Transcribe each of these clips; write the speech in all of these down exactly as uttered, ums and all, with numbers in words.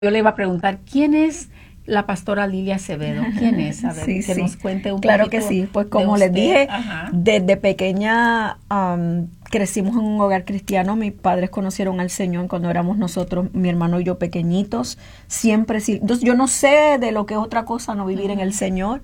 Yo le iba a preguntar, ¿quién es la pastora Lilia Acevedo? ¿Quién es? A ver, Sí, que sí. nos cuente un Claro poquito que sí. Pues de como les usted. dije, Ajá. desde pequeña um, crecimos en un hogar cristiano. Mis padres conocieron al Señor cuando éramos nosotros, mi hermano y yo, pequeñitos. Siempre sí. Entonces, yo no sé de lo que es otra cosa no vivir en el Señor.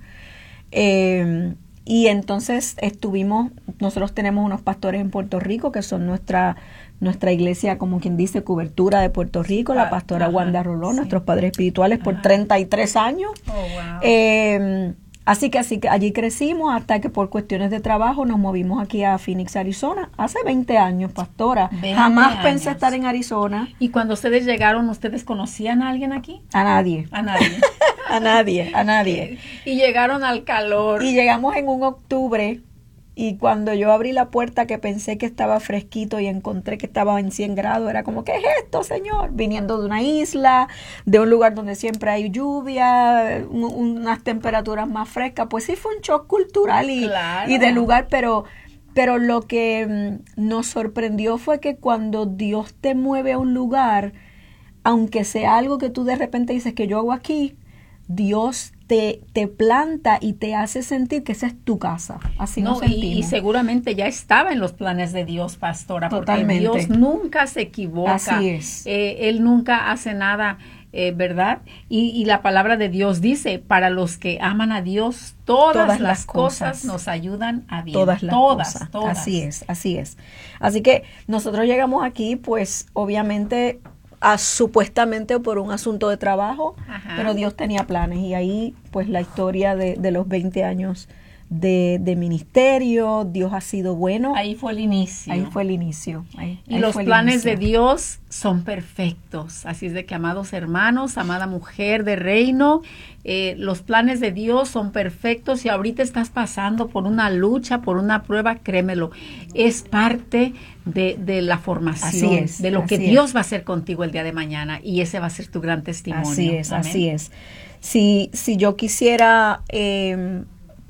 Eh, y entonces estuvimos, nosotros tenemos unos pastores en Puerto Rico que son nuestra nuestra iglesia, como quien dice, cobertura de Puerto Rico, la pastora Ajá, Wanda Rolón, sí. nuestros padres espirituales por Ajá. treinta y tres años. Oh, wow. Eh, así que así que allí crecimos hasta que por cuestiones de trabajo nos movimos aquí a Phoenix, Arizona, hace veinte años, pastora. veinte Jamás años. pensé estar en Arizona. ¿Y cuando ustedes llegaron, ustedes conocían a alguien aquí? A nadie. A nadie. A nadie, a nadie. Y llegaron al calor. Y llegamos en un octubre. Y cuando yo abrí la puerta que pensé que estaba fresquito y encontré que estaba en cien grados, era como, ¿qué es esto, Señor? Viniendo de una isla, de un lugar donde siempre hay lluvia, un, unas temperaturas más frescas, pues sí fue un shock cultural y, Claro. y de lugar, pero, pero lo que mm, nos sorprendió fue que cuando Dios te mueve a un lugar, aunque sea algo que tú de repente dices que yo hago aquí, Dios te, te planta y te hace sentir que esa es tu casa. Así No, nos y, sentimos. y seguramente ya estaba en los planes de Dios, pastora, Totalmente. porque Dios nunca se equivoca. Así es. Eh, él nunca hace nada, eh, ¿verdad? Y, y la palabra de Dios dice, para los que aman a Dios, todas, Todas las, las cosas, cosas nos ayudan a bien. Todas las todas, cosas. todas. Así es, así es. Así que nosotros llegamos aquí, pues, obviamente, a, supuestamente por un asunto de trabajo, Ajá. pero Dios tenía planes. Y ahí, pues, la historia de, de los veinte años de, de ministerio, Dios ha sido bueno. Ahí fue el inicio. Ahí fue el inicio. Ahí, Y ahí los fue el planes inicio. de Dios son perfectos. Así es de que, amados hermanos, amada mujer de reino, eh, los planes de Dios son perfectos. Y ahorita estás pasando por una lucha, por una prueba, créemelo, es parte de, de la formación, Así es, de lo que así Dios es. va a hacer contigo el día de mañana. Y ese va a ser tu gran testimonio. Así es, Amén. así es. Si, si yo quisiera eh,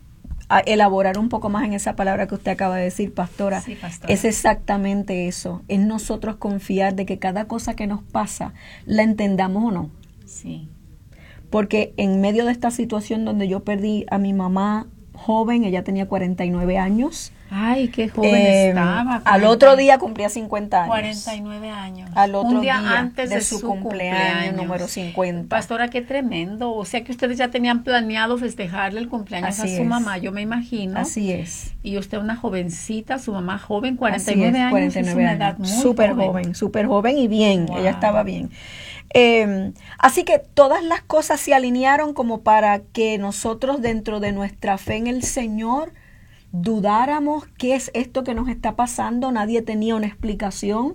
a elaborar un poco más en esa palabra que usted acaba de decir, pastora, Sí, pastora. es exactamente eso. Es nosotros confiar de que cada cosa que nos pasa, la entendamos o no. Sí. Porque en medio de esta situación donde yo perdí a mi mamá joven, ella tenía cuarenta y nueve años. Ay, qué joven eh, estaba. Al cuarenta otro día cumplía cincuenta años. cuarenta y nueve años. Al otro Un día, día antes de, de su su cumpleaños, cumpleaños, número cincuenta. Pastora, qué tremendo. O sea que ustedes ya tenían planeado festejarle el cumpleaños Así a su es. mamá, yo me imagino. Así es. Y usted una jovencita, su mamá joven, cuarenta y Así nueve es, años, cuarenta y nueve es una años. edad muy Súper joven. joven, súper joven y bien, Wow. ella estaba bien. Eh, así que todas las cosas se alinearon como para que nosotros dentro de nuestra fe en el Señor dudáramos qué es esto que nos está pasando, nadie tenía una explicación.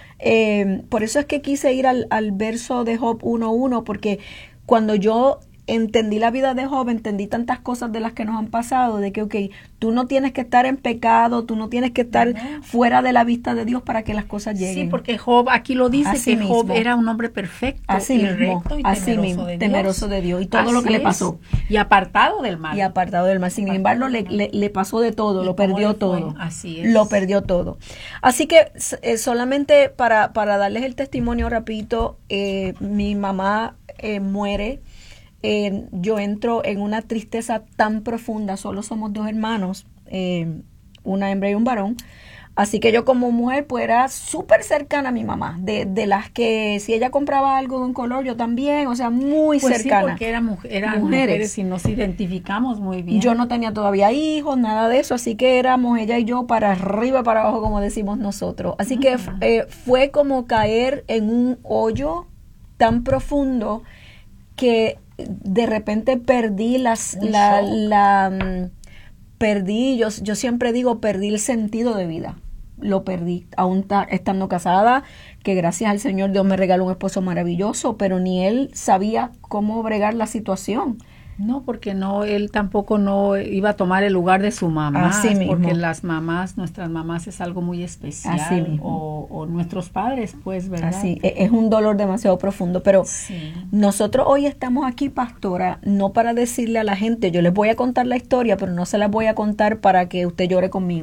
Eh, por eso es que quise ir al, al verso de Job uno uno, porque cuando yo entendí la vida de Job, entendí tantas cosas de las que nos han pasado, de que, ok, tú no tienes que estar en pecado, tú no tienes que estar No. fuera de la vista de Dios para que las cosas lleguen. Sí, porque Job, aquí lo dice, Así que Job mismo. era un hombre perfecto, Así y mismo, recto y así temeroso mismo, de Dios. temeroso de Dios y todo lo Así que le es. pasó. Y apartado del mal. Y apartado del mal. Sin embargo, le, le, le pasó de todo, ¿Y lo cómo perdió le fue? todo. Así es. Lo perdió todo. Así que eh, solamente para, para darles el testimonio rapidito, eh, mi mamá eh, muere. Eh, yo entro en una tristeza tan profunda, solo somos dos hermanos, eh, una hembra y un varón. Así que yo como mujer pues era súper cercana a mi mamá, de, de las que si ella compraba algo de un color, yo también, o sea, muy Pues cercana. sí, porque era mujer, eran Mujeres. mujeres. Y nos identificamos muy bien. Yo no tenía todavía hijos, nada de eso, así que éramos ella y yo para arriba, para abajo, como decimos nosotros. Así que Ujú. eh, fue como caer en un hoyo tan profundo que de repente perdí las, Un la, shock. la, mm, perdí, yo, yo siempre digo, perdí el sentido de vida. Lo perdí, aún ta- estando casada, que gracias al Señor Dios me regaló un esposo maravilloso, pero ni él sabía cómo bregar la situación. No, porque no, él tampoco no iba a tomar el lugar de su mamá, Así mismo. porque las mamás, nuestras mamás es algo muy especial, Así mismo. o, o nuestros padres, pues, ¿verdad? Así, e- es un dolor demasiado profundo, pero Sí. nosotros hoy estamos aquí, pastora, no para decirle a la gente, yo les voy a contar la historia, pero no se la voy a contar para que usted llore conmigo.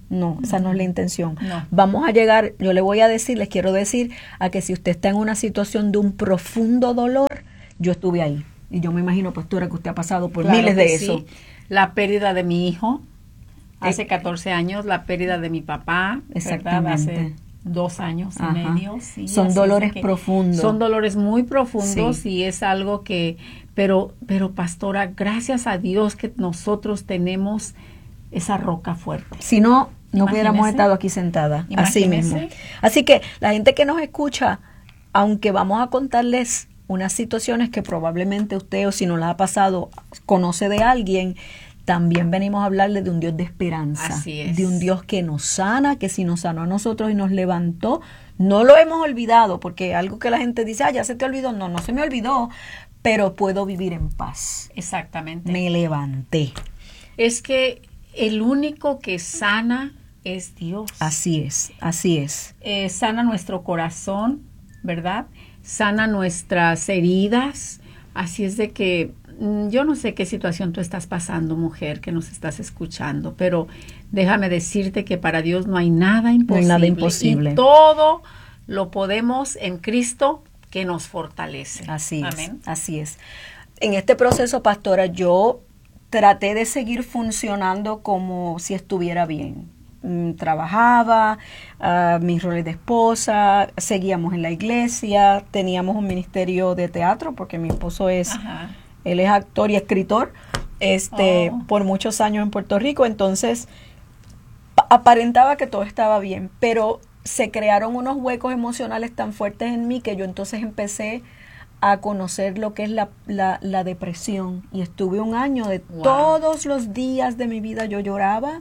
No, esa no es la intención. No. Vamos a llegar, yo le voy a decir, les quiero decir a que si usted está en una situación de un profundo dolor, yo estuve ahí. Y yo me imagino, pastora, que usted ha pasado por Claro miles que de sí. eso. La pérdida de mi hijo, hace Eh, catorce años, la pérdida de mi papá, ¿verdad? Exactamente. Hace dos años y Ajá. medio. Sí, Son así es dolores de que profundos. Son dolores muy profundos Sí. y es algo que, pero, pero pastora, gracias a Dios que nosotros tenemos esa roca fuerte. Si no, no hubiéramos Imagínese. estado aquí sentada. Así Imagínese. mismo. Así que la gente que nos escucha, aunque vamos a contarles unas situaciones que probablemente usted, o si no las ha pasado, conoce de alguien, también venimos a hablarle de un Dios de esperanza. Así es. De un Dios que nos sana, que si nos sanó a nosotros y nos levantó, no lo hemos olvidado, porque algo que la gente dice, ah, ya se te olvidó. No, no se me olvidó, pero puedo vivir en paz. Exactamente. Me levanté. Es que el único que sana es Dios. Así es, así es. Eh, sana nuestro corazón, ¿verdad? Sana nuestras heridas. Así es de que mm, yo no sé qué situación tú estás pasando, mujer, que nos estás escuchando, pero déjame decirte que para Dios no hay nada imposible. No hay nada imposible. Y todo lo podemos en Cristo que nos fortalece. Así Amén. es, así es. En este proceso, pastora, yo traté de seguir funcionando como si estuviera bien. Mm, Trabajaba, ah, mis roles de esposa, seguíamos en la iglesia, teníamos un ministerio de teatro porque mi esposo es, Ajá. él es actor y escritor, este, Oh. por muchos años en Puerto Rico, entonces pa- aparentaba que todo estaba bien, pero se crearon unos huecos emocionales tan fuertes en mí que yo entonces empecé a conocer lo que es la, la, la depresión y estuve un año de Wow. todos los días de mi vida yo lloraba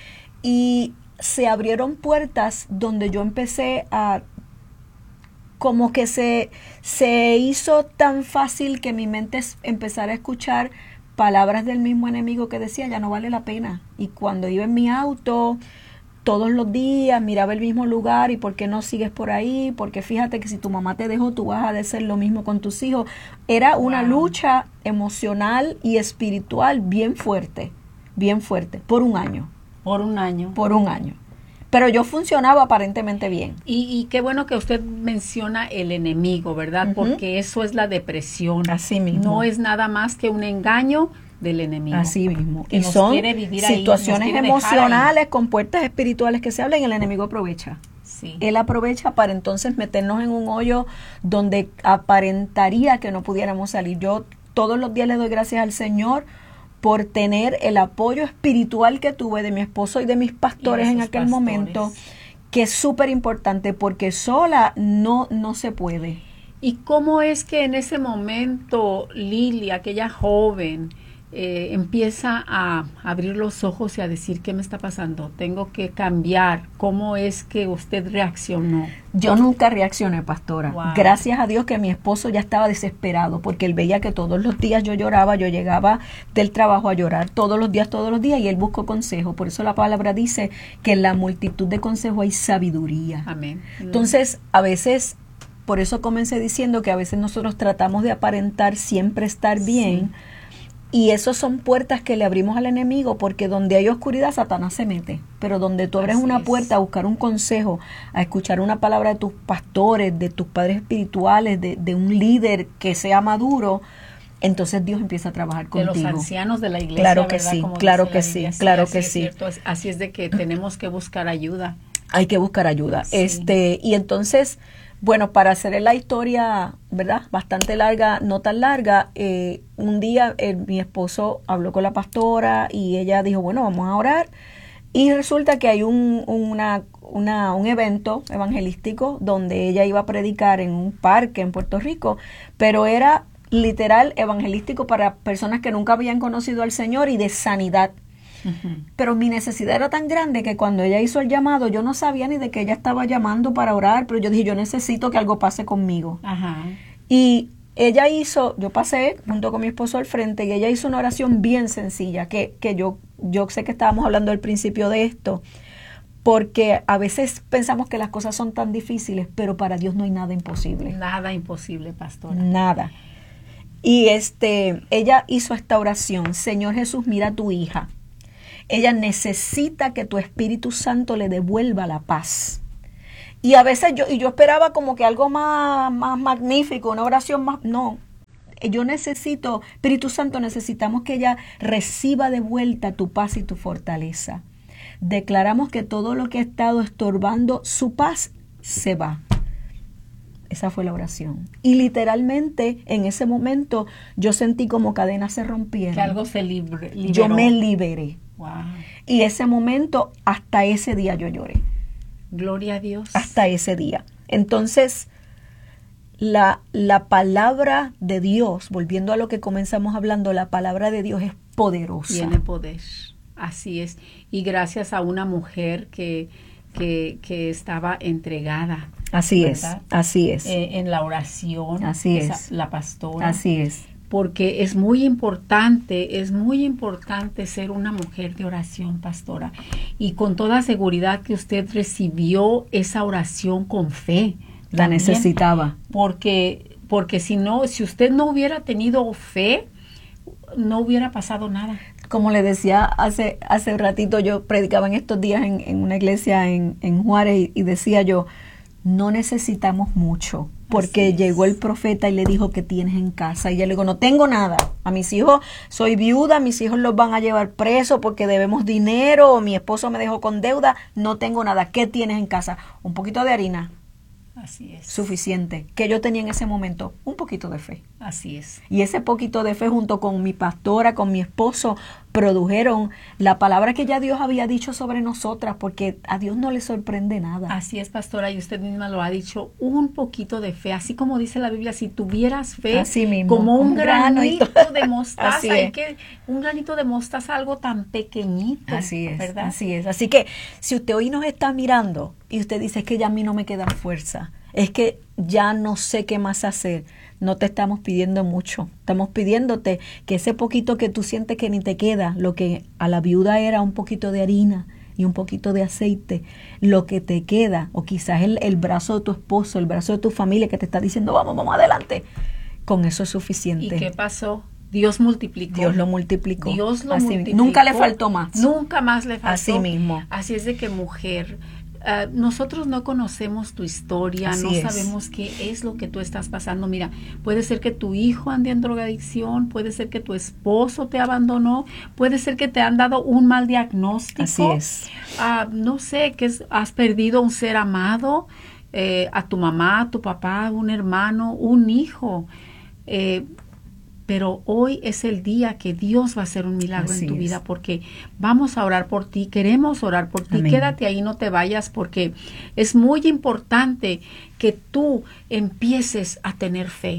y se abrieron puertas donde yo empecé a como que se, se hizo tan fácil que mi mente es- empezara a escuchar palabras del mismo enemigo que decía ya no vale la pena. Y cuando iba en mi auto todos los días miraba el mismo lugar y por qué no sigues por ahí, porque fíjate que si tu mamá te dejó tú vas a hacer lo mismo con tus hijos. Era una Wow. lucha emocional y espiritual bien fuerte, bien fuerte, por un año, Por un año. por un año. Pero yo funcionaba aparentemente bien. Y, y qué bueno que usted menciona el enemigo, ¿verdad? Ujú. Porque eso es la depresión. Así mismo. No es nada más que un engaño del enemigo. Así mismo. Que Y nos son quiere vivir ahí, situaciones nos quiere dejar ahí. emocionales con puertas espirituales que se hablan y el enemigo aprovecha. Sí. Él aprovecha para entonces meternos en un hoyo donde aparentaría que no pudiéramos salir. Yo todos los días le doy gracias al Señor por tener el apoyo espiritual que tuve de mi esposo y de mis pastores Y de en sus aquel pastores. momento, que es súper importante porque sola no, no se puede. ¿Y cómo es que en ese momento Lili, aquella joven, eh, empieza a abrir los ojos y a decir qué me está pasando? Tengo que cambiar. ¿Cómo es que usted reaccionó? Yo nunca reaccioné, pastora. Wow. Gracias a Dios que mi esposo ya estaba desesperado porque él veía que todos los días yo lloraba, yo llegaba del trabajo a llorar todos los días, todos los días y él buscó consejo. Por eso la palabra dice que en la multitud de consejos hay sabiduría. Amén. Entonces, a veces, por eso comencé diciendo que a veces nosotros tratamos de aparentar siempre estar bien. Sí. Y esos son puertas que le abrimos al enemigo, porque donde hay oscuridad, Satanás se mete. Pero donde tú abres Así una es. puerta a buscar un consejo, a escuchar una palabra de tus pastores, de tus padres espirituales, de, de un líder que sea maduro, entonces Dios empieza a trabajar de contigo. los ancianos de la iglesia, Claro que ¿verdad? sí, Como claro dice que la sí, Biblia. claro así que es sí. cierto. Es- Así es de que tenemos que buscar ayuda. Hay que buscar ayuda. Sí. Este, y entonces, bueno, para hacer la historia, ¿verdad? Bastante larga, no tan larga, eh, un día eh, mi esposo habló con la pastora y ella dijo, bueno, vamos a orar. Y resulta que hay un, una, una, un evento evangelístico donde ella iba a predicar en un parque en Puerto Rico, pero era literal evangelístico para personas que nunca habían conocido al Señor y de sanidad. Ujú. Pero mi necesidad era tan grande que cuando ella hizo el llamado, yo no sabía ni de qué ella estaba llamando para orar, pero yo dije, yo necesito que algo pase conmigo. Ajá. Y ella hizo, yo pasé junto con mi esposo al frente y ella hizo una oración bien sencilla, que, que yo, yo sé que estábamos hablando al principio de esto, porque a veces pensamos que las cosas son tan difíciles, pero para Dios no hay nada imposible. Nada imposible, pastora. Nada. Y este, ella hizo esta oración, Señor Jesús, mira a tu hija. Ella necesita que tu Espíritu Santo le devuelva la paz. Y a veces yo, y yo esperaba como que algo más, más magnífico, una oración más, no. Yo necesito, Espíritu Santo, necesitamos que ella reciba de vuelta tu paz y tu fortaleza. Declaramos que todo lo que ha estado estorbando su paz se va. Esa fue la oración. Y literalmente en ese momento yo sentí como cadenas se rompieron. Que algo se libre, liberó. Yo me liberé. Wow. Y ese momento, hasta ese día yo lloré. Gloria a Dios. Hasta ese día. Entonces, la, la palabra de Dios, volviendo a lo que comenzamos hablando, la palabra de Dios es poderosa. Tiene poder. Así es. Y gracias a una mujer que, que, que estaba entregada. Así ¿verdad? es, así es. Eh, en la oración. Así esa, es. La pastora. Así es. Porque es muy importante, es muy importante ser una mujer de oración, pastora. Y con toda seguridad que usted recibió esa oración con fe. La también, necesitaba. Porque, porque si no, si usted no hubiera tenido fe, no hubiera pasado nada. Como le decía hace hace un ratito, yo predicaba en estos días en, en una iglesia en, en Juárez y, y decía yo, no necesitamos mucho, porque llegó el profeta y le dijo, ¿qué tienes en casa? Y yo le digo, no tengo nada. A mis hijos, soy viuda, mis hijos los van a llevar presos porque debemos dinero, o mi esposo me dejó con deuda, no tengo nada. ¿Qué tienes en casa? Un poquito de harina. Así es. Suficiente. Que yo tenía en ese momento un poquito de fe. Así es. Y ese poquito de fe junto con mi pastora, con mi esposo, produjeron la palabra que ya Dios había dicho sobre nosotras, porque a Dios no le sorprende nada. Así es, pastora, y usted misma lo ha dicho, un poquito de fe, así como dice la Biblia, si tuvieras fe, así mismo, como un, un granito, granito de mostaza, así es. que un granito de mostaza, algo tan pequeñito. Así es, ¿verdad? Así es. Así que si usted hoy nos está mirando y usted dice, es que ya a mí no me queda fuerza, es que ya no sé qué más hacer, no te estamos pidiendo mucho, estamos pidiéndote que ese poquito que tú sientes que ni te queda, lo que a la viuda era un poquito de harina y un poquito de aceite, lo que te queda, o quizás el, el brazo de tu esposo, el brazo de tu familia que te está diciendo, vamos, vamos adelante, con eso es suficiente. ¿Y qué pasó? Dios multiplicó. Dios lo multiplicó. Dios lo Así, multiplicó. Nunca le faltó más. Nunca más le faltó. Así mismo. Así es de que, mujer, Uh, nosotros no conocemos tu historia, Así no es. sabemos qué es lo que tú estás pasando. Mira, puede ser que tu hijo ande en drogadicción, puede ser que tu esposo te abandonó, puede ser que te han dado un mal diagnóstico. Así es. Uh, no sé, que es, has perdido un ser amado, eh, a tu mamá, a tu papá, un hermano, un hijo. Eh, Pero hoy es el día que Dios va a hacer un milagro Así en tu es. vida, porque vamos a orar por ti, queremos orar por ti. Amén. Quédate ahí, no te vayas, porque es muy importante que tú empieces a tener fe,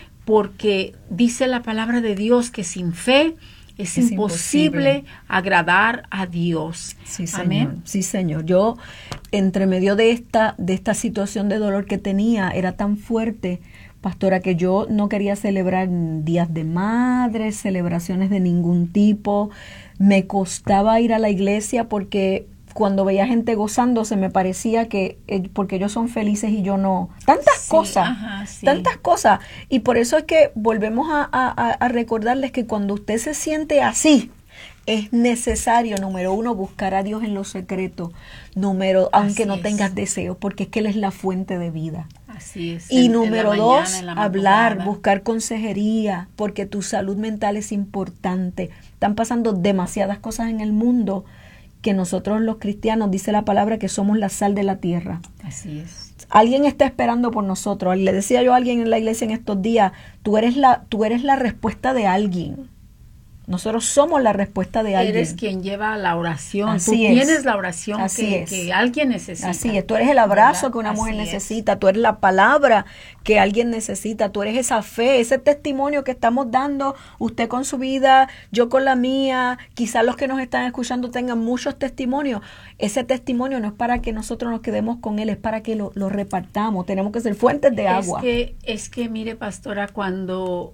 porque dice la palabra de Dios que sin fe es, es imposible, imposible agradar a Dios. Sí, señor. Amén. Sí, Señor. Yo, entre medio de esta, de esta situación de dolor que tenía, era tan fuerte, pastora, que yo no quería celebrar días de madre, celebraciones de ningún tipo. Me costaba ir a la iglesia porque cuando veía gente gozándose me parecía que eh, porque ellos son felices y yo no. Tantas sí, cosas, ajá, sí. tantas cosas. Y por eso es que volvemos a, a, a recordarles que cuando usted se siente así, es necesario, número uno, buscar a Dios en lo secreto, número, aunque Así no es. tengas deseos, porque es que Él es la fuente de vida. Así es. Y en, número en dos, mañana, hablar, buscar consejería, porque tu salud mental es importante. Están pasando demasiadas cosas en el mundo que nosotros los cristianos, dice la palabra, que somos la sal de la tierra. Así es. Alguien está esperando por nosotros. Le decía yo a alguien en la iglesia en estos días, tú eres la, tú eres la respuesta de alguien. Nosotros somos la respuesta de alguien. Eres quien lleva la oración. Así Tú es. tienes la oración Así que, es. que alguien necesita. Así es. Tú eres el abrazo ¿verdad? que una Así mujer es. necesita. Tú eres la palabra que alguien necesita. Tú eres esa fe, ese testimonio que estamos dando. Usted con su vida, yo con la mía. Quizás los que nos están escuchando tengan muchos testimonios. Ese testimonio no es para que nosotros nos quedemos con él, es para que lo, lo repartamos. Tenemos que ser fuentes de agua. Es que, es que mire, pastora, cuando...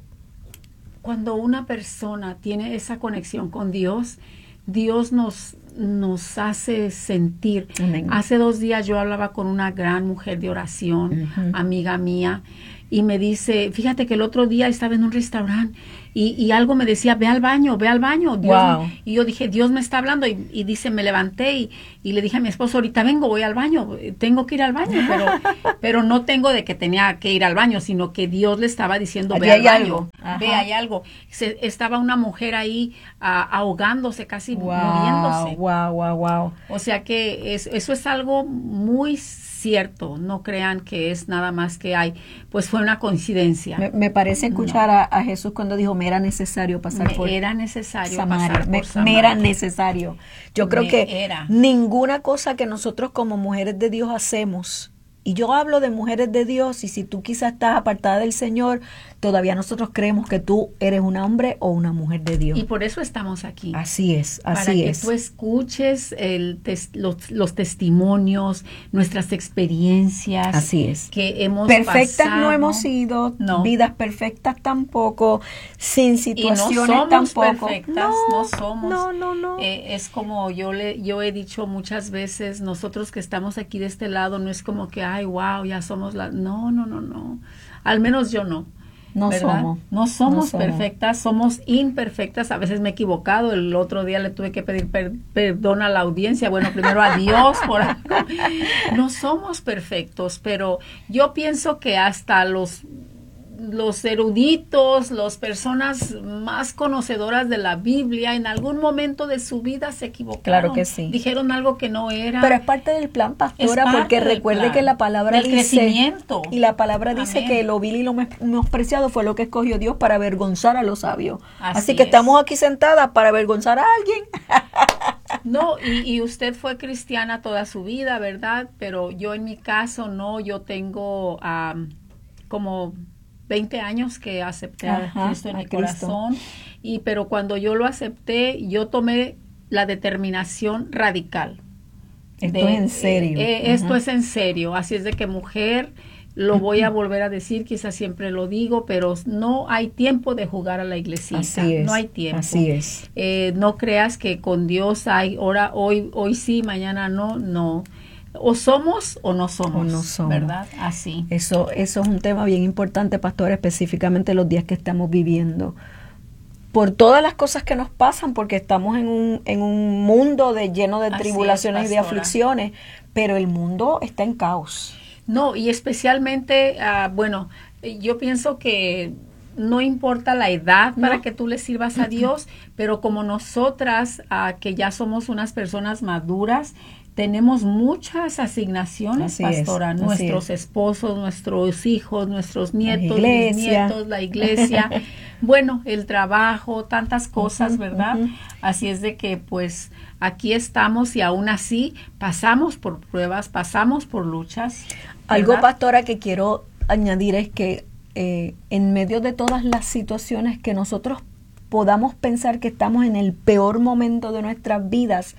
Cuando una persona tiene esa conexión con Dios, Dios nos, nos hace sentir. Amén. Hace dos días yo hablaba con una gran mujer de oración, Uh-huh. amiga mía, y me dice, fíjate que el otro día estaba en un restaurante y, y algo me decía, ve al baño, ve al baño. Dios, Wow. Y yo dije, Dios me está hablando. Y, y dice, me levanté y, y le dije a mi esposo, ahorita vengo, voy al baño, tengo que ir al baño. Pero, pero no tengo de que tenía que ir al baño, sino que Dios le estaba diciendo, Allí ve al hay baño, algo. Ajá. ve, hay algo. Se, estaba una mujer ahí ah, ahogándose, casi Wow, muriéndose. wow, wow, wow. O sea que es, eso es algo muy cierto, no crean que es nada más que hay, pues fue una coincidencia. Me, me parece escuchar No. a, a Jesús cuando dijo, me era necesario pasar Me por era necesario Samaria. pasar por Me, Samaria. me era necesario. Yo creo Me que era. ninguna cosa que nosotros como mujeres de Dios hacemos, y yo hablo de mujeres de Dios, y si tú quizás estás apartada del Señor, todavía nosotros creemos que tú eres un hombre o una mujer de Dios. Y por eso estamos aquí. Así es, así para que es. tú escuches el tes, los, los testimonios, nuestras experiencias. Así es. Que hemos Perfectas pasado. no hemos sido, No. vidas perfectas tampoco, sin Y no situaciones somos tampoco. perfectas, no, no somos. No, no, no. Eh, es como yo le, yo he dicho muchas veces, nosotros que estamos aquí de este lado, no es como que, ay, wow, ya somos la... No, no, no, no. Al menos yo no. No ¿verdad? somos. No somos No somos. perfectas, somos imperfectas. A veces me he equivocado. El otro día le tuve que pedir per, perdón a la audiencia. Bueno, primero a Dios por algo. No somos perfectos, pero yo pienso que hasta los los eruditos, las personas más conocedoras de la Biblia, en algún momento de su vida se equivocaron. Claro que sí. Dijeron algo que no era. Pero es parte del plan, pastora, Es parte porque del recuerde plan, que la palabra del dice, crecimiento. y la palabra dice Amén. que lo vil y lo menospreciado fue lo que escogió Dios para avergonzar a los sabios. Así Así, que es. estamos aquí sentadas para avergonzar a alguien. No, y, y usted fue cristiana toda su vida, ¿verdad? Pero yo en mi caso no, yo tengo um, como veinte años que acepté Ajá, a Cristo en a mi Cristo. corazón, y pero cuando yo lo acepté, yo tomé la determinación radical. Esto de- es en serio. eh, esto Ajá. es en serio, así es de que mujer, lo voy a volver a decir, quizás siempre lo digo, pero no hay tiempo de jugar a la iglesita, Así es. no hay tiempo. Así es. Eh, no creas que con Dios hay hora, hoy, hoy sí, mañana no, no. O somos o no somos, O no somos. ¿verdad? Así. Eso, eso es un tema bien importante, pastor, específicamente los días que estamos viviendo. Por todas las cosas que nos pasan, porque estamos en un, en un mundo de, lleno de Así tribulaciones es, y de pastora. aflicciones, pero el mundo está en caos. No, y especialmente, ah, bueno, eh, yo pienso que no importa la edad para No. que tú le sirvas a Dios, pero como nosotras, ah, que ya somos unas personas maduras, tenemos muchas asignaciones, Así es, pastora, así nuestros es. esposos, nuestros hijos, nuestros nietos, iglesia. nietos, la iglesia, bueno, el trabajo, tantas cosas, Ujú, ¿verdad? ujú. Así es de que pues aquí estamos y aún así pasamos por pruebas, pasamos por luchas. Algo, ¿verdad? pastora, que quiero añadir es que eh, en medio de todas las situaciones que nosotros podamos pensar que estamos en el peor momento de nuestras vidas,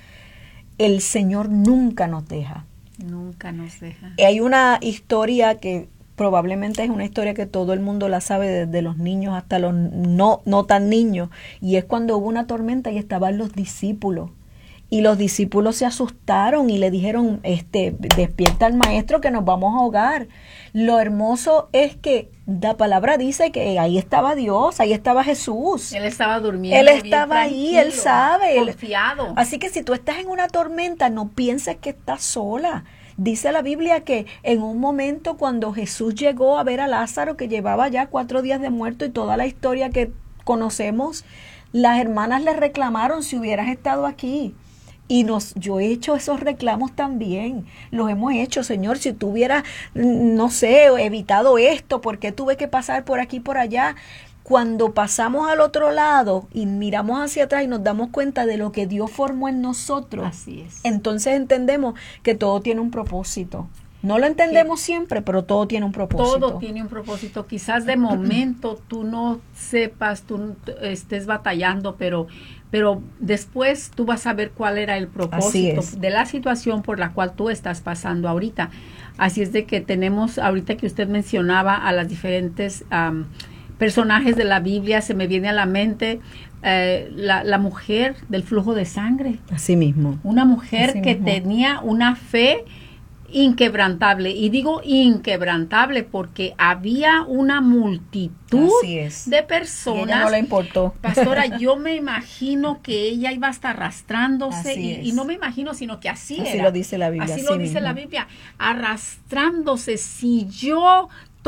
el Señor nunca nos deja. Nunca nos deja. Hay una historia que probablemente es una historia que todo el mundo la sabe, desde los niños hasta los no, no tan niños, y es cuando hubo una tormenta y estaban los discípulos. Y los discípulos se asustaron y le dijeron, este, despierta al maestro que nos vamos a ahogar. Lo hermoso es que la palabra dice que ahí estaba Dios, ahí estaba Jesús. Él estaba durmiendo. Él bien estaba ahí, tranquilo, él sabe. él- Confiado. Así que si tú estás en una tormenta, no pienses que estás sola. Dice la Biblia que en un momento cuando Jesús llegó a ver a Lázaro, que llevaba ya cuatro días de muerto, y toda la historia que conocemos, las hermanas le reclamaron, si hubieras estado aquí. Y nos, yo he hecho esos reclamos también, los hemos hecho, Señor, si tú hubieras, no sé, evitado esto, ¿por qué tuve que pasar por aquí y por allá? Cuando pasamos al otro lado y miramos hacia atrás y nos damos cuenta de lo que Dios formó en nosotros, Así es. entonces entendemos que todo tiene un propósito. No lo entendemos siempre, pero todo tiene un propósito. Todo tiene un propósito. Quizás de momento tú no sepas, tú no estés batallando, pero, pero después tú vas a ver cuál era el propósito es. de la situación por la cual tú estás pasando ahorita. Así es de que tenemos, ahorita que usted mencionaba a las diferentes um, personajes de la Biblia, se me viene a la mente eh, la, la mujer del flujo de sangre. Así mismo. Una mujer Así que mismo. tenía una fe inquebrantable. Y digo inquebrantable porque había una multitud Así es. de personas. Y ella no le importó. Pastora, yo me imagino que ella iba hasta arrastrándose y, y no me imagino, sino que así, así era. lo dice la Biblia. Así, así lo mismo. dice la Biblia, arrastrándose. Si yo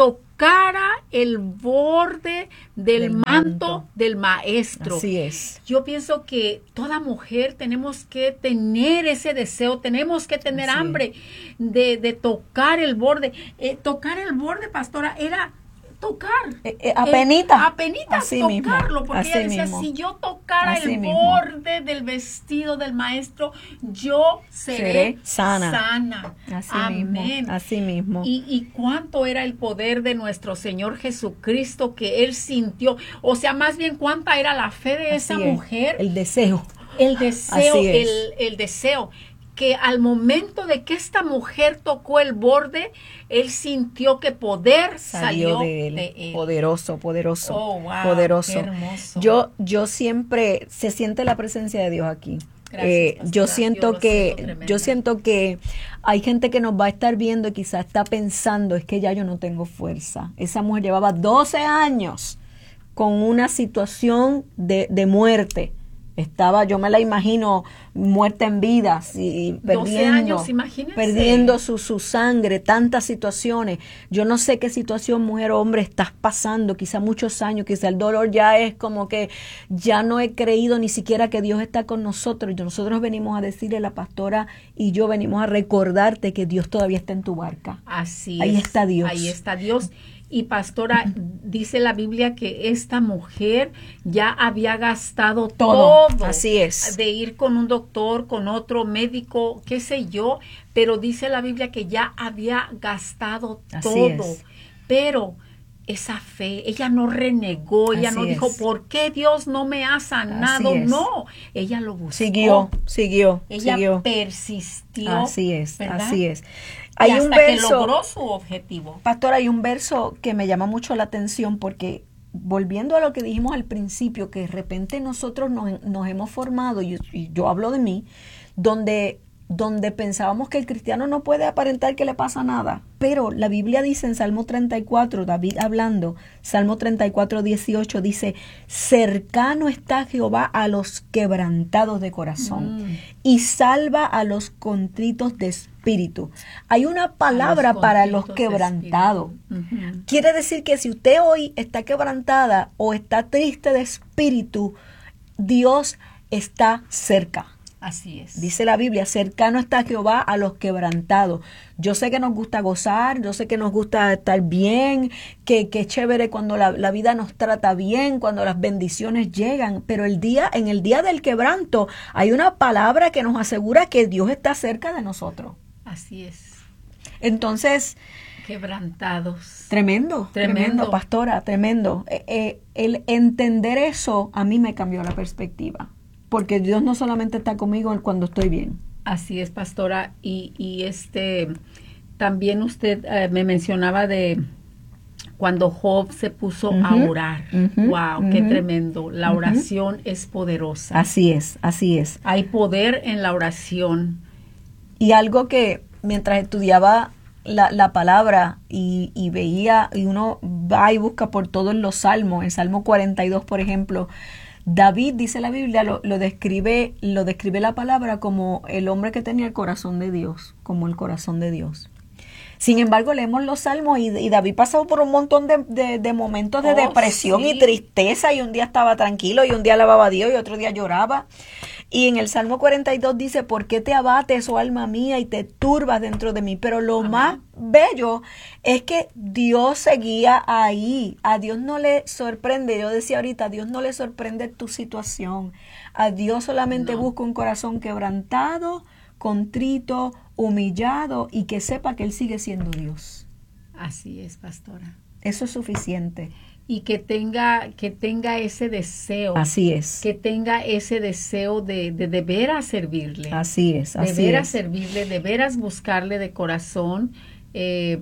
tocara el borde del, del manto, manto del maestro. Así es. Yo pienso que toda mujer tenemos que tener ese deseo, tenemos que tener Así hambre de, de tocar el borde. Eh, tocar el borde, pastora, era tocar. Eh, eh, apenita. Eh, apenita Así tocarlo, mismo. porque Así ella decía, mismo. si yo tocara Así el mismo. borde del vestido del maestro, yo seré, Seré sana. sana. Así Amén. mismo. Así mismo. Y, y cuánto era el poder de nuestro Señor Jesucristo que Él sintió. O sea, más bien cuánta era la fe de Así esa es. mujer. El deseo. El deseo, Así es. el, el deseo. Que al momento de que esta mujer tocó el borde, Él sintió que poder salió, salió de él. de él. Poderoso, poderoso. Oh, wow, poderoso. qué hermoso. Yo, yo siempre, se siente la presencia de Dios aquí. Gracias, Eh, pastora. yo siento Yo lo que siento tremenda. yo siento que hay gente que nos va a estar viendo y quizás está pensando, es que ya yo no tengo fuerza. Esa mujer llevaba doce años con una situación de, de muerte. Estaba, yo me la imagino muerta en vida, y perdiendo, años, imagínense. perdiendo su, su sangre, tantas situaciones. Yo no sé qué situación, mujer o hombre, estás pasando, quizá muchos años, quizá el dolor ya es como que ya no he creído ni siquiera que Dios está con nosotros. Y nosotros venimos a decirle, la pastora y yo venimos a recordarte que Dios todavía está en tu barca. Así Ahí es. está Dios. Ahí está Dios. Y pastora, dice la Biblia que esta mujer ya había gastado todo, Todo. Así es. de ir con un doctor, con otro médico, qué sé yo, pero dice la Biblia que ya había gastado Así todo. es. Pero esa fe, ella no renegó, ella Así no dijo, es. ¿por qué Dios no me ha sanado? Así es. No, ella lo buscó. Siguió, siguió, Ella siguió. persistió. Así es, ¿verdad? así es. Y Hay hasta un que verso, logró su objetivo. pastor, hay un verso que me llama mucho la atención porque volviendo a lo que dijimos al principio, que de repente nosotros nos, nos hemos formado, y, y yo hablo de mí, donde, donde pensábamos que el cristiano no puede aparentar que le pasa nada. Pero la Biblia dice en Salmo treinta y cuatro, David hablando, Salmo treinta y cuatro, dieciocho, dice, cercano está Jehová a los quebrantados de corazón mm. y salva a los contritos de espíritu. Hay una palabra los para los quebrantados. Uh-huh. Quiere decir que si usted hoy está quebrantada o está triste de espíritu, Dios está cerca. Así es. Dice la Biblia, cercano está Jehová a los quebrantados. Yo sé que nos gusta gozar, yo sé que nos gusta estar bien, que, que es chévere cuando la, la vida nos trata bien, cuando las bendiciones llegan, pero el día, en el día del quebranto hay una palabra que nos asegura que Dios está cerca de nosotros. Así es. Entonces, quebrantados. Tremendo, tremendo, tremendo pastora, tremendo. Eh, eh, el entender eso a mí me cambió la perspectiva. Porque Dios no solamente está conmigo cuando estoy bien. Así es, pastora. Y, y este también usted eh, me mencionaba de cuando Job se puso uh-huh, a orar. Uh-huh, wow, uh-huh, qué tremendo. La oración uh-huh. es poderosa. Así es, así es. Hay poder en la oración. Y algo que mientras estudiaba la, la palabra y, y veía, y uno va y busca por todos los salmos, en Salmo cuarenta y dos, por ejemplo, David, dice la Biblia, lo, lo describe, lo describe la palabra como el hombre que tenía el corazón de Dios, como el corazón de Dios. Sin embargo, leemos los salmos y, y David pasó por un montón de, de, de momentos de oh, depresión sí. y tristeza, y un día estaba tranquilo y un día alababa a Dios y otro día lloraba. Y en el Salmo cuarenta y dos dice, ¿por qué te abates, oh alma mía, y te turbas dentro de mí? Pero lo Amén. Más bello es que Dios seguía ahí. A Dios no le sorprende, yo decía ahorita, a Dios no le sorprende tu situación. A Dios solamente no. busca un corazón quebrantado, contrito, humillado, y que sepa que Él sigue siendo Dios. Así es, pastora. Eso es suficiente. Y que tenga, que tenga ese deseo. Así es. Que tenga ese deseo de, de, de veras servirle. Así es, así de veras es. servirle, de veras buscarle de corazón, eh,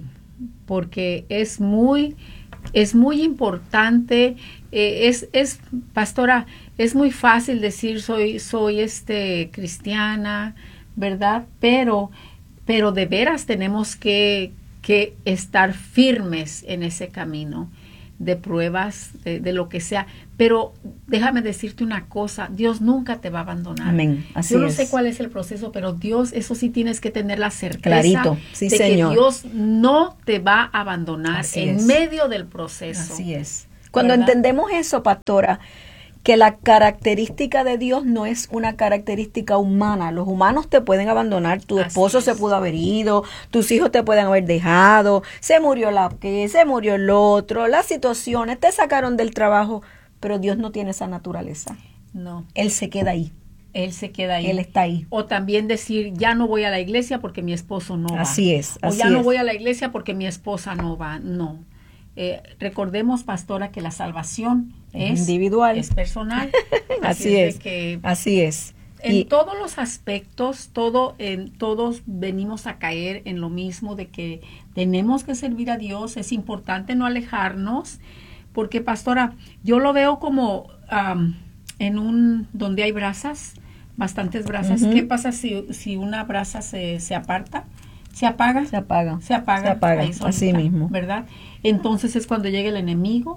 porque es muy, es muy importante, eh, es, es, pastora, es muy fácil decir soy, soy este cristiana, ¿verdad? Pero pero de veras tenemos que, que estar firmes en ese camino de pruebas, de, de lo que sea. Pero déjame decirte una cosa, Dios nunca te va a abandonar. Amén. Así Yo no es. sé cuál es el proceso, pero Dios, eso sí tienes que tener la certeza Clarito. Sí, de Señor. que Dios no te va a abandonar Así en es. medio del proceso. Así es. Cuando ¿verdad? entendemos eso, pastora, que la característica de Dios no es una característica humana. Los humanos te pueden abandonar, tu Así esposo es. se pudo haber ido, tus hijos te pueden haber dejado, se murió la que, se murió el otro, las situaciones, te sacaron del trabajo, pero Dios no tiene esa naturaleza. No, Él se queda ahí, Él se queda ahí. Él está ahí. O también decir, ya no voy a la iglesia porque mi esposo no va. Así es, O así ya no es. voy a la iglesia porque mi esposa no va. No. Eh, recordemos, pastora, que la salvación Es es individual. es personal. Así de es, que así es. en Y todos los aspectos, todo, en, todos venimos a caer en lo mismo de que tenemos que servir a Dios. Es importante no alejarnos, porque, pastora, yo lo veo como um, en un donde hay brasas, bastantes brasas. Ujú. ¿Qué pasa si, si una brasa se, se aparta? ¿Se apaga? se apaga. Se apaga. Se apaga, ahí solita, así mismo. ¿verdad? Entonces es cuando llega el enemigo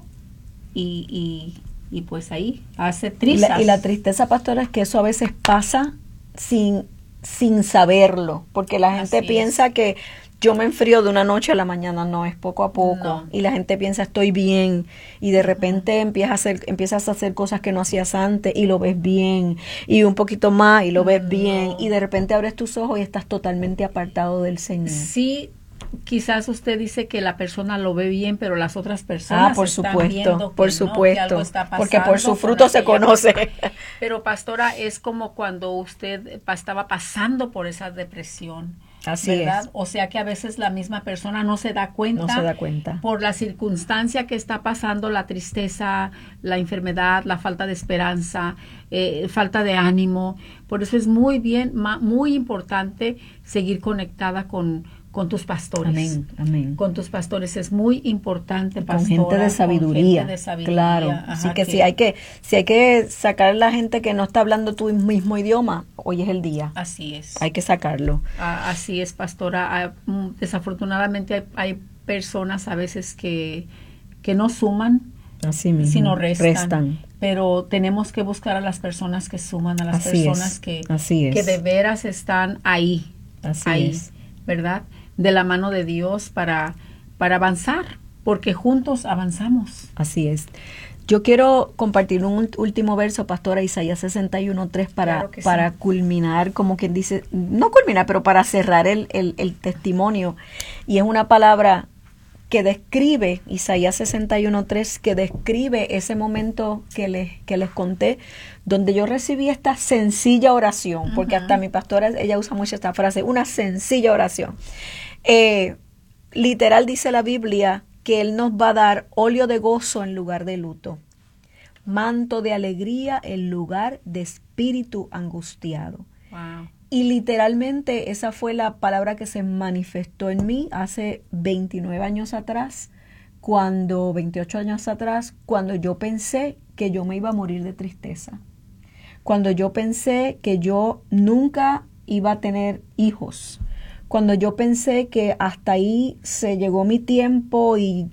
y, y, y pues ahí hace Y trizas. la, y la tristeza, pastora, es que eso a veces pasa sin, sin saberlo, porque la gente Así piensa que yo me enfrío de una noche a la mañana. No, es poco a poco. No. Y la gente piensa estoy bien y de repente empiezas a hacer, empiezas a hacer cosas que no hacías antes y lo ves bien y un poquito más y lo ves No. bien y de repente abres tus ojos y estás totalmente apartado del Señor. Sí, quizás usted dice que la persona lo ve bien, pero las otras personas Ah, por están supuesto, viendo que por no, supuesto, que algo está porque por su pasando fruto con se aquella conoce. persona. Pero, pastora, es como cuando usted pa- estaba pasando por esa depresión. Así ¿verdad? es. O sea que a veces la misma persona no se da cuenta. No se da cuenta. Por la circunstancia que está pasando, la tristeza, la enfermedad, la falta de esperanza, eh, falta de ánimo. Por eso es muy bien, ma- muy importante seguir conectada con, con tus pastores. Amén, amén. Con tus pastores es muy importante, Con pastora, gente de con sabiduría, gente de sabiduría, claro. ajá, Así que, si hay que si hay que sacar a la gente que no está hablando tu mismo idioma, hoy es el día. Así es. Hay que sacarlo. Ah, así es, pastora. Ah, mm, desafortunadamente hay, hay personas a veces que, que no suman, Así mismo. sino restan. Restan. Pero tenemos que buscar a las personas que suman, a las Así personas es, que, así es. que de veras están ahí, Así ahí, es. ¿verdad? De la mano de Dios para, para avanzar, porque juntos avanzamos. Así es. Yo quiero compartir un último verso, pastora, Isaías sesenta y uno tres, para, Claro que sí. para culminar, como quien dice, no culminar, pero para cerrar el, el, el testimonio. Y es una palabra que describe, Isaías sesenta y uno tres, que describe ese momento que les, que les conté, donde yo recibí esta sencilla oración, porque Ujú. hasta mi pastora, ella usa mucho esta frase, una sencilla oración. Eh, literal dice la Biblia que Él nos va a dar óleo de gozo en lugar de luto, manto de alegría en lugar de espíritu angustiado. Wow. Y literalmente esa fue la palabra que se manifestó en mí hace veintinueve años atrás, cuando, veintiocho años atrás, cuando yo pensé que yo me iba a morir de tristeza. Cuando yo pensé que yo nunca iba a tener hijos. Cuando yo pensé que hasta ahí se llegó mi tiempo y,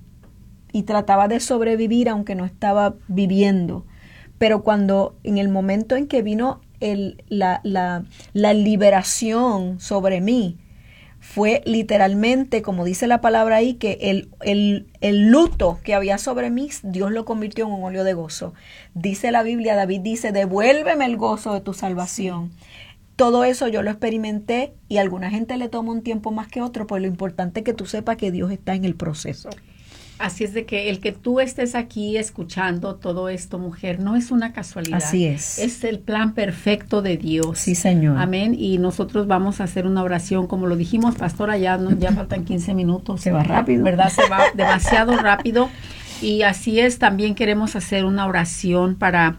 y trataba de sobrevivir aunque no estaba viviendo. Pero cuando en el momento en que vino el, la, la, la liberación sobre mí, fue literalmente, como dice la palabra ahí, que el, el, el luto que había sobre mí, Dios lo convirtió en un óleo de gozo. Dice la Biblia, David dice, devuélveme el gozo de tu salvación. Sí. Todo eso yo lo experimenté y a alguna gente le toma un tiempo más que otro, pues lo importante es que tú sepas que Dios está en el proceso. Así es de que el que tú estés aquí escuchando todo esto, mujer, no es una casualidad. Así es. Es el plan perfecto de Dios. Sí, Señor. Amén. Y nosotros vamos a hacer una oración, como lo dijimos, pastora, ya, no, ya faltan quince minutos. Se va rápido. ¿Verdad? Se va demasiado rápido. Y así es, también queremos hacer una oración para,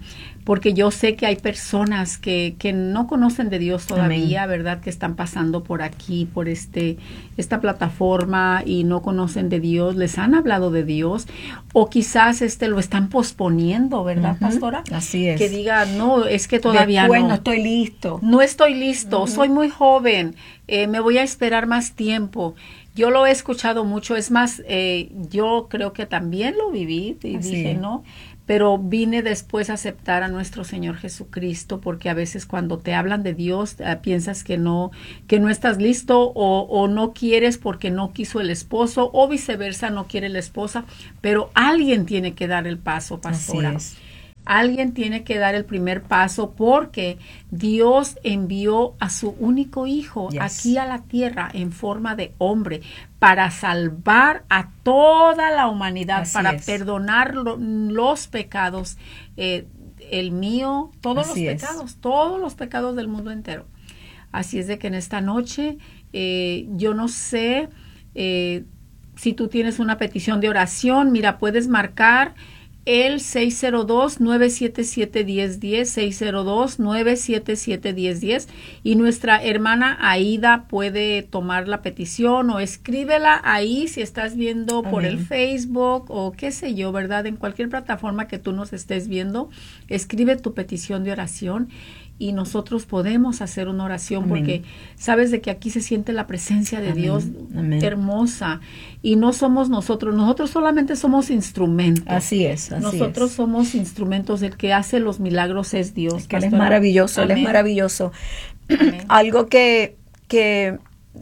porque yo sé que hay personas que, que no conocen de Dios todavía, Amén. ¿verdad? Que están pasando por aquí, por este esta plataforma y no conocen de Dios, les han hablado de Dios, o quizás este lo están posponiendo, ¿verdad, Uh-huh. pastora? Así es. Que diga, no, es que todavía Después no. no estoy listo. No estoy listo, Uh-huh. soy muy joven, eh, me voy a esperar más tiempo. Yo lo he escuchado mucho, es más, eh, yo creo que también lo viví y Así dije, es. no, pero vine después a aceptar a nuestro Señor Jesucristo, porque a veces cuando te hablan de Dios eh, piensas que no, que no estás listo o, o no quieres porque no quiso el esposo o viceversa, no quiere la esposa, pero alguien tiene que dar el paso, pastora. Así es. Alguien tiene que dar el primer paso porque Dios envió a su único hijo Yes. aquí a la tierra en forma de hombre para salvar a toda la humanidad, Así para es. perdonar lo- los pecados, eh, el mío, todos Así los es. pecados, todos los pecados del mundo entero. Así es de que en esta noche eh, yo no sé eh, si tú tienes una petición de oración, mira, puedes marcar el seis cero dos, nueve siete siete, uno cero uno cero, seis cero dos, nueve siete siete, uno cero uno cero, y nuestra hermana Aida puede tomar la petición o escríbela ahí si estás viendo Amén. Por el Facebook o qué sé yo, ¿verdad? En cualquier plataforma que tú nos estés viendo, escribe tu petición de oración y nosotros podemos hacer una oración Amén. Porque sabes de que aquí se siente la presencia de Amén. Dios Amén. Hermosa y no somos nosotros, nosotros solamente somos instrumentos. Así es, así nosotros es. somos instrumentos, el que hace los milagros es Dios. Es que Él es maravilloso, Amén. Él es maravilloso. Amén. Algo que, que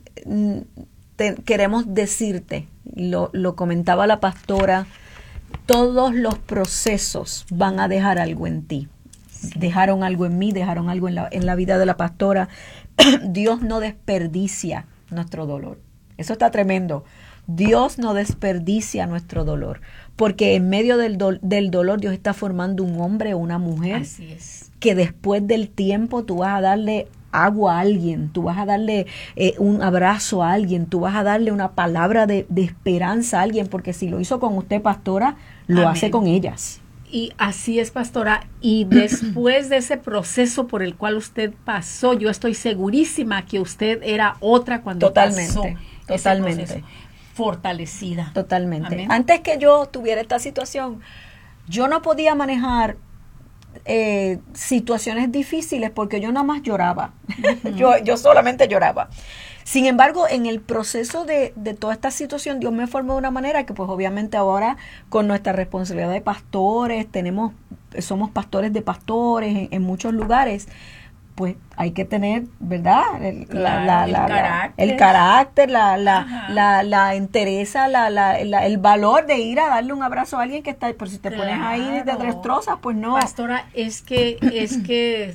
te, queremos decirte, lo, lo comentaba la pastora, todos los procesos van a dejar algo en ti. Sí. Dejaron algo en mí, dejaron algo en la, en la vida de la pastora. Dios no desperdicia nuestro dolor. Eso está tremendo. Dios no desperdicia nuestro dolor, porque en medio del, do, del dolor Dios está formando un hombre o una mujer. Así es. Que después del tiempo tú vas a darle agua a alguien, tú vas a darle eh, un abrazo a alguien, tú vas a darle una palabra de, de esperanza a alguien, porque si lo hizo con usted, pastora, lo Amén. Hace con ellas. Y así es, pastora, y después de ese proceso por el cual usted pasó, yo estoy segurísima que usted era otra cuando totalmente, pasó totalmente, ese proceso, fortalecida. Totalmente. Amén. Antes que yo tuviera esta situación, yo no podía manejar eh, situaciones difíciles porque yo nada más lloraba. Uh-huh. yo, yo solamente lloraba. Sin embargo, en el proceso de, de toda esta situación, Dios me formó de una manera que pues obviamente ahora con nuestra responsabilidad de pastores, tenemos, somos pastores de pastores en, en muchos lugares, pues hay que tener, ¿verdad? El, claro, la, la, el, la, carácter. el carácter, la, la, la, la entereza, la, la, la, el valor de ir a darle un abrazo a alguien que está, pero si te claro. pones ahí de destrozas, pues no. Pastora, es que, es que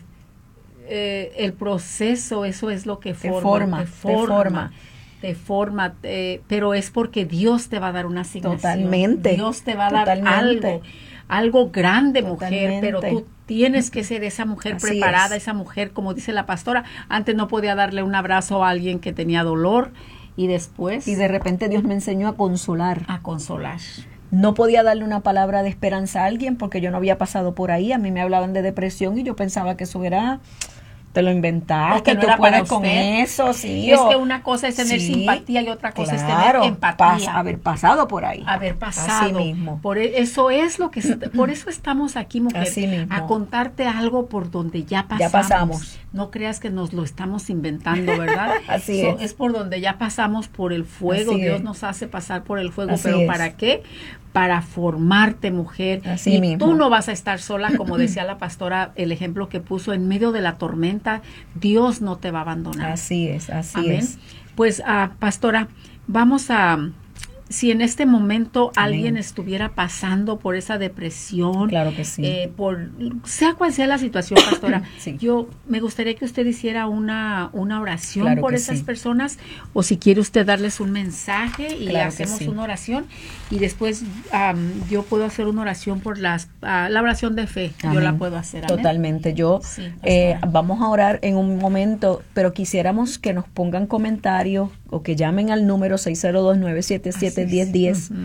eh, el proceso, eso es lo que forma, te forma, te forma, te forma. Te forma eh, pero es porque Dios te va a dar una asignación. Totalmente. Dios te va a dar Totalmente. algo, algo grande, Totalmente. mujer, pero tú tienes que ser esa mujer Así preparada, es. esa mujer, como dice la pastora, antes no podía darle un abrazo a alguien que tenía dolor y después... Y de repente Dios me enseñó a consolar. A consolar. No podía darle una palabra de esperanza a alguien porque yo no había pasado por ahí. A mí me hablaban de depresión y yo pensaba que eso era... Te lo inventaste, que no tú era puedes para con usted. eso, sí. Es o, que una cosa es tener sí, simpatía y otra cosa claro, es tener empatía. Pas, haber pasado por ahí. Haber pasado. Así mismo. Por eso es lo que, por eso estamos aquí, mujer. Así mismo. A contarte algo por donde ya pasamos. Ya pasamos. No creas que nos lo estamos inventando, ¿verdad? Así so, es. Es por donde ya pasamos por el fuego. Así Dios es. nos hace pasar por el fuego. Así ¿Pero es. para qué? Para formarte, mujer. Así y mismo. tú no vas a estar sola, como decía la pastora, el ejemplo que puso, en medio de la tormenta, Dios no te va a abandonar. Así es, así Amén. es. Pues, uh, pastora, vamos a... Si en este momento Amén. Alguien estuviera pasando por esa depresión, claro que sí. eh, por sea cual sea la situación, pastora, sí. yo me gustaría que usted hiciera una, una oración claro por que esas sí. personas, o si quiere usted darles un mensaje y claro hacemos sí. una oración, y después um, yo puedo hacer una oración por las uh, la oración de fe. Amén. Yo la puedo hacer. Amén. Totalmente. Yo sí, eh, vamos a orar en un momento, pero quisiéramos que nos pongan comentarios o que llamen al número seis cero dos, nueve siete siete, uno cero uno cero. Uh-huh.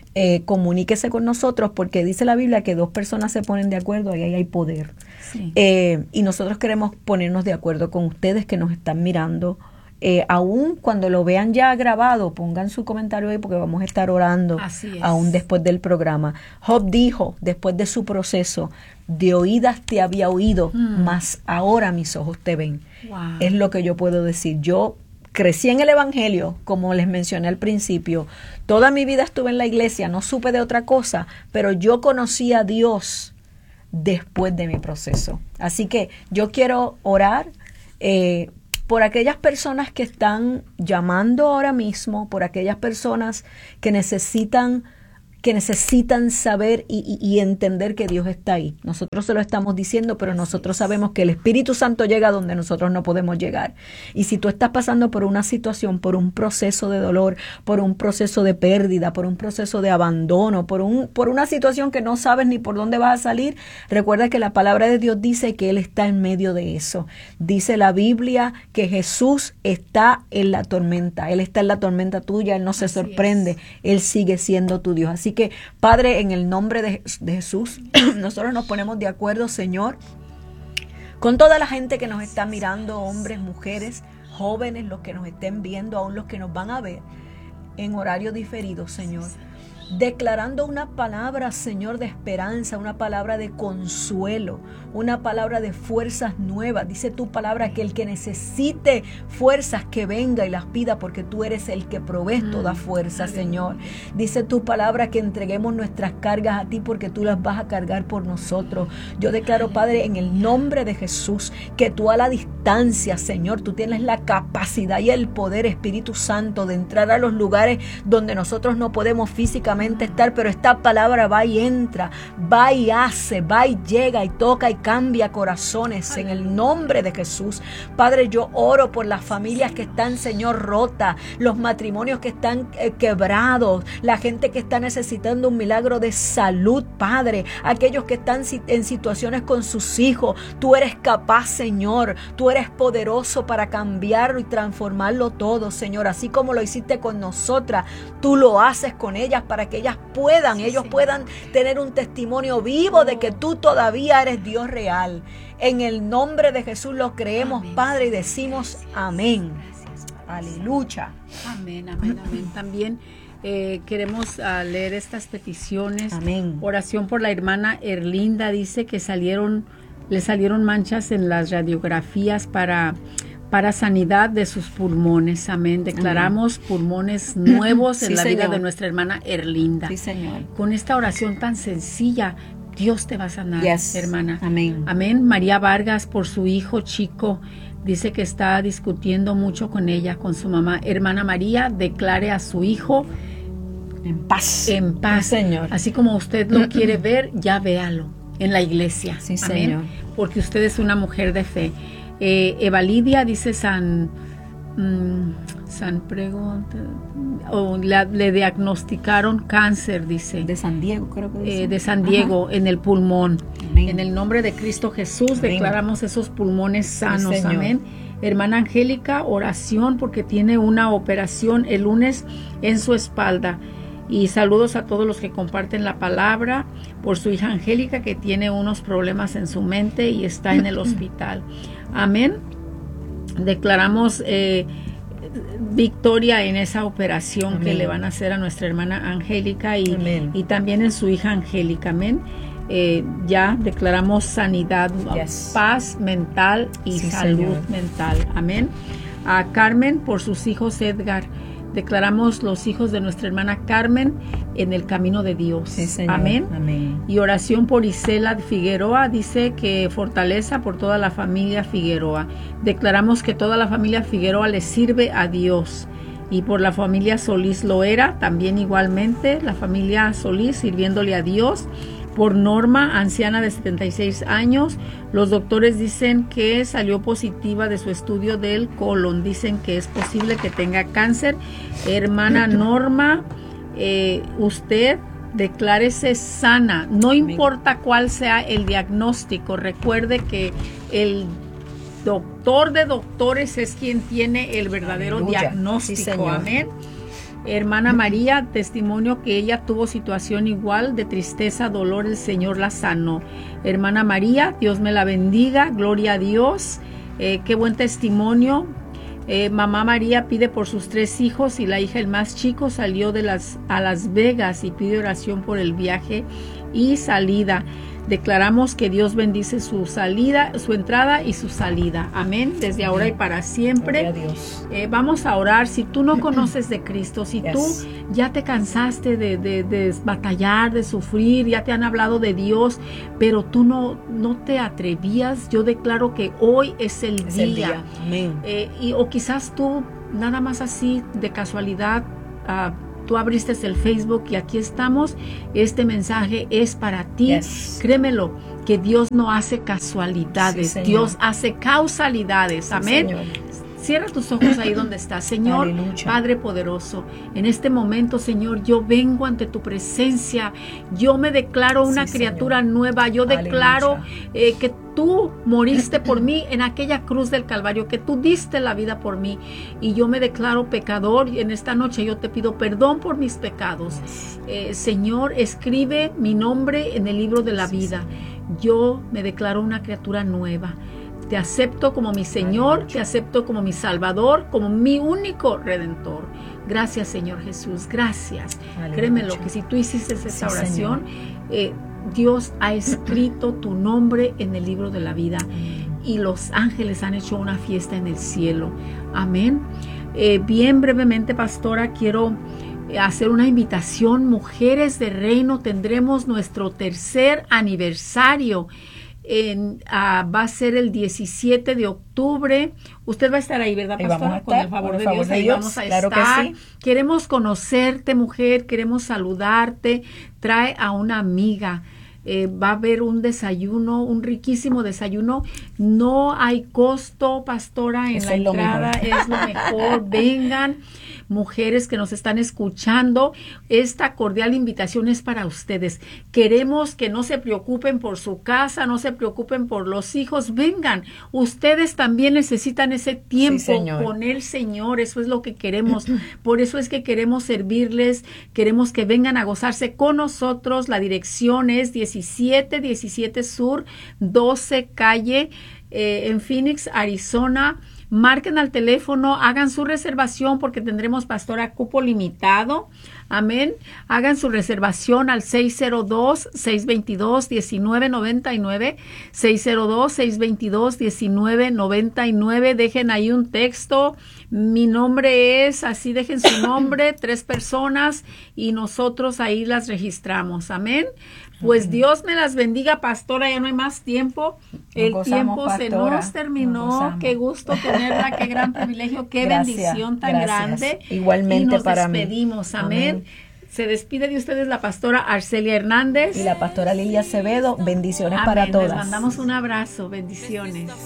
eh, comuníquese con nosotros, porque dice la Biblia que dos personas se ponen de acuerdo y ahí hay poder. Sí. Eh, y nosotros queremos ponernos de acuerdo con ustedes que nos están mirando. Eh, aún cuando lo vean ya grabado, pongan su comentario ahí porque vamos a estar orando aún después del programa. Job dijo, después de su proceso, de oídas te había oído, mm. mas ahora mis ojos te ven. Wow. Es lo que yo puedo decir. Yo crecí en el Evangelio, como les mencioné al principio. Toda mi vida estuve en la iglesia, no supe de otra cosa, pero yo conocí a Dios después de mi proceso. Así que yo quiero orar eh, por aquellas personas que están llamando ahora mismo, por aquellas personas que necesitan que necesitan saber y, y, y entender que Dios está ahí. Nosotros se lo estamos diciendo, pero nosotros sabemos que el Espíritu Santo llega donde nosotros no podemos llegar. Y si tú estás pasando por una situación, por un proceso de dolor, por un proceso de pérdida, por un proceso de abandono, por, un, por una situación que no sabes ni por dónde vas a salir, recuerda que la palabra de Dios dice que Él está en medio de eso. Dice la Biblia que Jesús está en la tormenta. Él está en la tormenta tuya, Él no se sorprende. Él sigue siendo tu Dios. Así Así que, Padre, en el nombre de, de Jesús, nosotros nos ponemos de acuerdo, Señor, con toda la gente que nos está mirando, hombres, mujeres, jóvenes, los que nos estén viendo, aún los que nos van a ver en horario diferido, Señor. Declarando una palabra, Señor, de esperanza, una palabra de consuelo, una palabra de fuerzas nuevas. Dice tu palabra que el que necesite fuerzas que venga y las pida, porque tú eres el que provees toda fuerza, Señor. Dice tu palabra que entreguemos nuestras cargas a ti, porque tú las vas a cargar por nosotros. Yo declaro, Padre, en el nombre de Jesús, que tú a la distancia, Señor, tú tienes la capacidad y el poder, Espíritu Santo, de entrar a los lugares donde nosotros no podemos físicamente estar, pero esta palabra va y entra, va y hace, va y llega y toca y cambia corazones en el nombre de Jesús. Padre, yo oro por las familias que están, Señor, rotas, los matrimonios que están eh, quebrados, la gente que está necesitando un milagro de salud, Padre, aquellos que están en situaciones con sus hijos. Tú eres capaz, Señor, tú eres poderoso para cambiarlo y transformarlo todo, Señor, así como lo hiciste con nosotras, tú lo haces con ellas para que ellas puedan, sí, ellos sí. puedan tener un testimonio vivo de que tú todavía eres Dios real. En el nombre de Jesús lo creemos, amén. Padre, y decimos amén. Aleluya. Amén, amén, amén. También eh, queremos uh, leer estas peticiones. Amén. Oración por la hermana Erlinda, dice que salieron, le salieron manchas en las radiografías para... para sanidad de sus pulmones. Amén. Declaramos amén. Pulmones nuevos en sí, la señor. Vida de nuestra hermana Erlinda. Sí, Señor. Con esta oración tan sencilla, Dios te va a sanar, yes. hermana. Amén. Amén. María Vargas, por su hijo chico, dice que está discutiendo mucho con ella, con su mamá. Hermana María, declare a su hijo en paz. En paz, sí, Señor. Así como usted lo quiere ver, ya véalo en la iglesia. Sí, amén. Señor. Porque usted es una mujer de fe. Eh, Eva Lidia dice San mmm, San Pregón o la, le diagnosticaron cáncer, dice de San Diego, creo que dice. Eh, de San Diego. Ajá. En el pulmón. Amén. En el nombre de Cristo Jesús, amén. Declaramos esos pulmones sanos, sí, amén. Hermana Angélica, oración porque tiene una operación el lunes en su espalda. Y saludos a todos los que comparten la palabra por su hija Angélica, que tiene unos problemas en su mente y está en el hospital. Amén. Declaramos eh, victoria en esa operación, amén. Que le van a hacer a nuestra hermana Angélica y, y también en su hija Angélica. Amén. Eh, ya declaramos sanidad, yes. paz mental y sí, salud señor. Mental. Amén. A Carmen por sus hijos Edgar. Declaramos los hijos de nuestra hermana Carmen en el camino de Dios. Sí, señor. Amén. Amén. Y oración por Isela Figueroa, dice que fortaleza por toda la familia Figueroa. Declaramos que toda la familia Figueroa le sirve a Dios. Y por la familia Solís Loera, también igualmente, la familia Solís sirviéndole a Dios. Por Norma, anciana de setenta y seis años, los doctores dicen que salió positiva de su estudio del colon. Dicen que es posible que tenga cáncer. Hermana Norma, eh, usted declárese sana. No importa cuál sea el diagnóstico. Recuerde que el doctor de doctores es quien tiene el verdadero Aleluya. Diagnóstico. Sí, amén. Hermana María, testimonio que ella tuvo situación igual de tristeza, dolor, el Señor la sanó. Hermana María, Dios me la bendiga, gloria a Dios. Eh, qué buen testimonio. Eh, mamá María pide por sus tres hijos y la hija, el más chico, salió de las, a Las Vegas y pide oración por el viaje y salida. Declaramos que Dios bendice su salida, su entrada y su salida. Amén. Desde ahora y para siempre. Gloria a Dios. Eh, vamos a orar. Si tú no conoces de Cristo, si Yes. tú ya te cansaste de, de, de batallar, de sufrir, ya te han hablado de Dios, pero tú no, no te atrevías, yo declaro que hoy es el Es día. el día. Amén. Eh, y, o quizás tú, nada más así, de casualidad, uh, tú abriste el Facebook y aquí estamos. Este mensaje es para ti. Yes. Créemelo, que Dios no hace casualidades, Sí, Dios hace causalidades. Sí, Amén. Señor. Cierra tus ojos ahí donde estás. Señor, Aleluya. Padre poderoso, en este momento, Señor, yo vengo ante tu presencia. Yo me declaro una Sí, criatura Señor. nueva. Yo Aleluya. declaro eh, que tú moriste por mí en aquella cruz del Calvario, que tú diste la vida por mí. Y yo me declaro pecador. Y en esta noche yo te pido perdón por mis pecados. Eh, Señor, escribe mi nombre en el libro de la vida. Yo me declaro una criatura nueva. Te acepto como mi Señor, te acepto como mi Salvador, como mi único Redentor. Gracias, Señor Jesús, gracias. Aleluya. Créemelo, que si tú hiciste esa Sí, oración, eh, Dios ha escrito tu nombre en el libro de la vida y los ángeles han hecho una fiesta en el cielo. Amén. Eh, bien brevemente, pastora, quiero hacer una invitación. Mujeres de Reino, tendremos nuestro tercer aniversario. En, uh, va a ser el diecisiete de octubre. Usted va a estar ahí, ¿verdad, pastora? Ahí vamos a Con estar, el favor por de favor Dios, de ahí Dios, vamos a claro que estar. sí. Queremos conocerte, mujer, queremos saludarte. Trae a una amiga. Eh, va a haber un desayuno, un riquísimo desayuno. No hay costo, pastora, en Eso la es lo entrada. mejor. Es lo mejor. Vengan, mujeres que nos están escuchando. Esta cordial invitación es para ustedes. Queremos que no se preocupen por su casa, no se preocupen por los hijos. Vengan, ustedes también necesitan ese tiempo Sí, Señor. con el Señor. Eso es lo que queremos. Por eso es que queremos servirles. Queremos que vengan a gozarse con nosotros. La dirección es diecisiete diecisiete Sur, doce Calle, eh, en Phoenix, Arizona. Marquen al teléfono, hagan su reservación porque tendremos, pastora, cupo limitado. Amén. Hagan su reservación al seis cero dos, seis dos dos, uno nueve nueve nueve, seis cero dos, seis dos dos, uno nueve nueve nueve. Dejen ahí un texto. Mi nombre es, así dejen su nombre, tres personas y nosotros ahí las registramos. Amén. Pues Amén. Dios me las bendiga, pastora. Ya no hay más tiempo. El Nos tiempo gozamos, se pastora. nos terminó. Nos gozamos. Qué gusto tenerla, qué gran privilegio, qué Gracias, bendición tan gracias. grande. Igualmente y nos para mí. despedimos. Amén. Amén. Se despide de ustedes la pastora Arcelia Hernández. Y la pastora Lilia Acevedo, bendiciones Amén. para todas. Les mandamos un abrazo. Bendiciones.